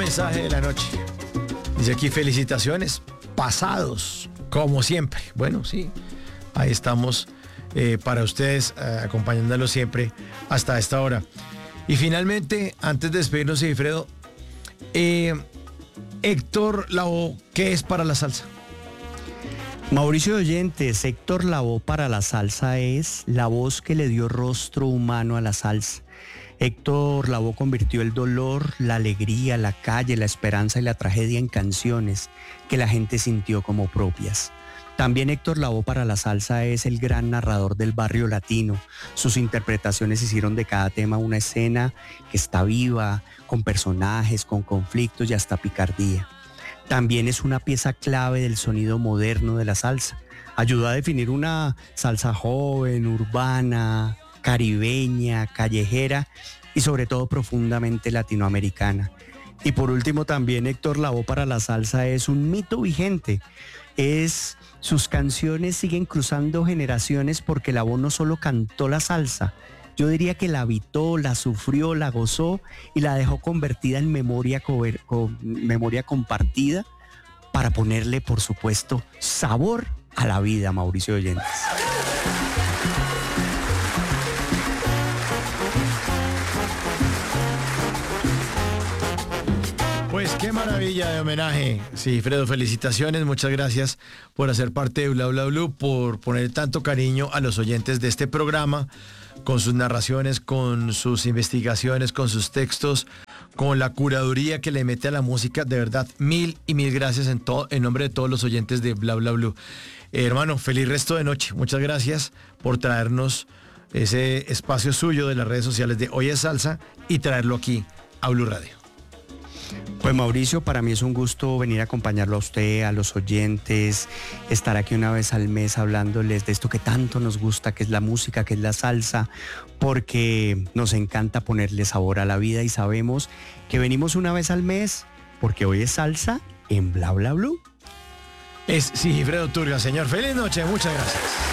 mensaje de la noche. Dice aquí, felicitaciones, pasados, como siempre. Bueno, sí, ahí estamos para ustedes, acompañándolos siempre hasta esta hora. Y finalmente, antes de despedirnos, Sigifredo, Héctor Lavoe, ¿qué es para la salsa? Mauricio de Oyentes, Héctor Lavoe para la salsa es la voz que le dio rostro humano a la salsa. Héctor Lavoe convirtió el dolor, la alegría, la calle, la esperanza y la tragedia en canciones que la gente sintió como propias. También Héctor Lavoe para la salsa es el gran narrador del barrio latino. Sus interpretaciones hicieron de cada tema una escena que está viva, con personajes, con conflictos y hasta picardía. También es una pieza clave del sonido moderno de la salsa. Ayudó a definir una salsa joven, urbana, caribeña, callejera y sobre todo profundamente latinoamericana. Y por último también Héctor Lavoe para la salsa es un mito vigente. Sus canciones siguen cruzando generaciones porque Lavoe no solo cantó la salsa, yo diría que la habitó, la sufrió, la gozó y la dejó convertida en memoria compartida para ponerle, por supuesto, sabor a la vida, Mauricio Oyentes. Pues qué maravilla de homenaje. Sí, Fredo, felicitaciones, muchas gracias por hacer parte de Bla Bla Blue, por poner tanto cariño a los oyentes de este programa, con sus narraciones, con sus investigaciones, con sus textos, con la curaduría que le mete a la música. De verdad, mil y mil gracias en nombre de todos los oyentes de Bla Bla Blue. Hermano, feliz resto de noche. Muchas gracias por traernos ese espacio suyo de las redes sociales de Hoy es Salsa y traerlo aquí a Blue Radio. Pues Mauricio, para mí es un gusto venir a acompañarlo a usted, a los oyentes, estar aquí una vez al mes hablándoles de esto que tanto nos gusta, que es la música, que es la salsa, porque nos encanta ponerle sabor a la vida y sabemos que venimos una vez al mes porque hoy es salsa en Bla Bla Blue. Es Sigifredo Turga, señor. Feliz noche, muchas gracias.